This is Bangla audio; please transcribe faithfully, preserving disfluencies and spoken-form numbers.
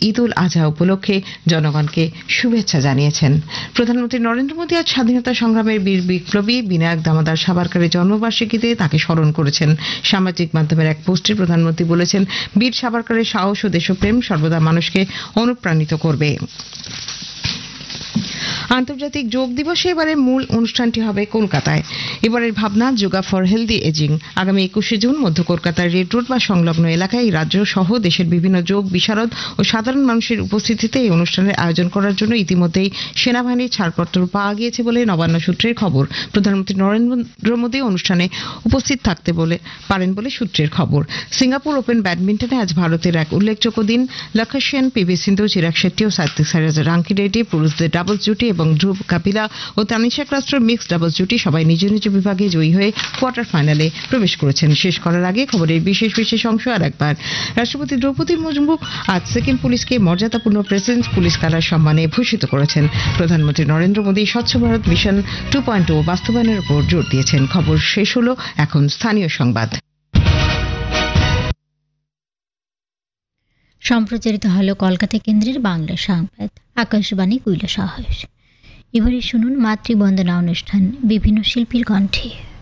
ঈদ উল আজহা উপলক্ষে জনগণকে শুভেচ্ছা জানিয়েছেন। প্রধানমন্ত্রী নরেন্দ্র মোদী আজ স্বাধীনতা সংগ্রামের বীর বিপ্লবী বিনায়ক দামোদর সাভারকরের জন্মবার্ষিকীতে তাকে স্মরণ করেছেন। সামাজিক মাধ্যমের এক পোস্টে প্রধানমন্ত্রী বলেছেন, বীর সাভারকরের সাহস ও দেশপ্রেম সর্বদা মানুষকে অনুপ্রাণিত করবে। আন্তর্জাতিক যোগ দিবসে এবারের মূল অনুষ্ঠানটি হবে কলকাতায়। এবারের ভাবনা যোগা ফর হেলদি এজিং। আগামী একুশে জুন মধ্য কলকাতার রেড রোড বা সংলগ্ন এলাকায় রাজ্য সহ দেশের বিভিন্ন যোগ বিশারদ ও সাধারণ মানুষের উপস্থিতিতে এই অনুষ্ঠানের আয়োজন করার জন্য ইতিমধ্যেই সেনাবাহিনীর ছাড়পত্র পাওয়া গিয়েছে বলে নবান্ন সূত্রের খবর। প্রধানমন্ত্রী নরেন্দ্র মোদী অনুষ্ঠানে উপস্থিত থাকতে বলে পারেন বলে সূত্রের খবর। সিঙ্গাপুর ওপেন ব্যাডমিন্টনে আজ ভারতের এক উল্লেখযোগ্য দিন। লক্ষ্য সেন, পিভি সিন্ধু, চিরাগ শেট্টি ও সাত্বিক সাইরাজ রাঙ্কিরেড্ডি পুরুষদের ডাবলস জুটি এবং ধ্রুব কাপিলা ও তানিশা ক্লাস্ট্রোর মিক্সড ডাবলস জুটি সবাই নিজ নিজ বিভাগে জয়ী হয়ে কোয়ার্টার ফাইনালে প্রবেশ করেছেন। শেষ করার আগে খবরের বিশেষ বিশেষ অংশ আর একবার। রাষ্ট্রপতি দ্রৌপদী মুর্মু আজ সিকিম পুলিশকে মর্যাদাপূর্ণ প্রেসিডেন্টস পুলিশ কালার সম্মানে ভূষিত করেছেন। প্রধানমন্ত্রী নরেন্দ্র মোদী স্বচ্ছ ভারত মিশন টু পয়েন্ট ও বাস্তবায়নের উপর জোর দিয়েছেন। খবর শেষ হল, এখন স্থানীয় সংবাদ। সম্প্রচারিত হল কলকাতা কেন্দ্রের বাংলা সংবাদ, আকাশবাণী কৈলাসহর। এবারে শুনুন মাতৃবন্দনা অনুষ্ঠান বিভিন্ন শিল্পীর কণ্ঠে।